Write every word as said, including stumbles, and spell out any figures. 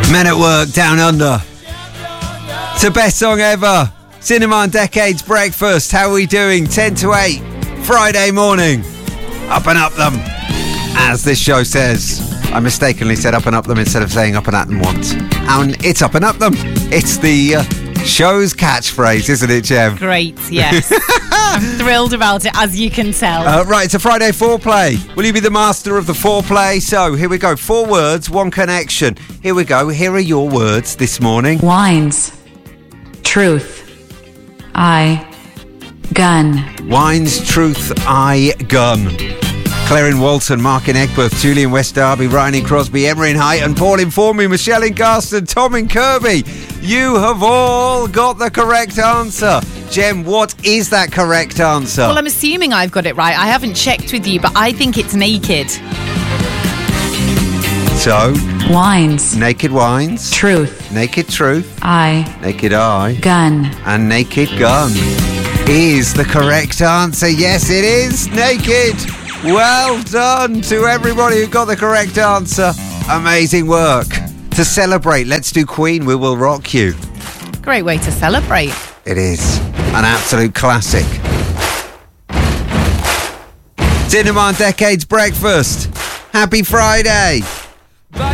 Men at Work, Down Under. It's the best song ever. Cinema and Decades Breakfast. How are we doing? ten to eight, Friday morning. Up and up them, as this show says. I mistakenly said up and up them instead of saying up and at them once. And it's up and up them. It's the uh, show's catchphrase, isn't it, Jem? Great, yes. I'm thrilled about it, as you can tell. Uh, right, it's a Friday foreplay. Will you be the master of the foreplay? So, here we go. Four words, one connection. Here we go. Here are your words this morning. Wines. Truth. I. Gun. Wines, truth, I, gun. Claire in Walton, Mark in Egberth, Julie in West Derby, Ryan in Crosby, Emma in Huyton, Paul in Formby, Michelle in Garston, Tom in Kirby. You have all got the correct answer. Jem, what is that correct answer? Well, I'm assuming I've got it right. I haven't checked with you, but I think it's naked. So? Wines. Naked wines. Truth. Naked truth. I. Naked eye. Gun. And naked gun is the correct answer. Yes, it is naked. Well done to everybody who got the correct answer. Amazing work. To celebrate, let's do Queen, We Will Rock You. Great way to celebrate. It is an absolute classic. Cinema and Decades Breakfast. Happy Friday.